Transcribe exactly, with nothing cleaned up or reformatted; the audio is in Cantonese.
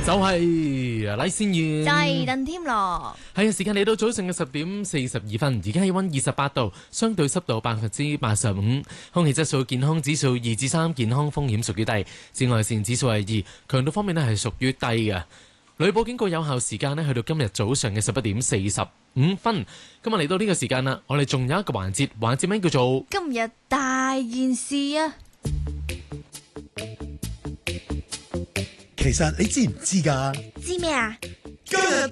就係黎先燕， 就係鄧添樂。 係啊，時間嚟到早上嘅十點四十二分，而家氣溫二十八度，相對濕度百分之八十五，空氣質素健康指數二至三，健康風險屬於低，紫外線指數係二，強度方面呢係屬於低嘅。雷暴警告有效時間呢去到今日早上嘅十一點四十五分。今日嚟到呢個時間啦，我哋仲有一個環節，環節名叫做今日大件事啊！ 其實你知唔知㗎？ 知咩啊？ 今日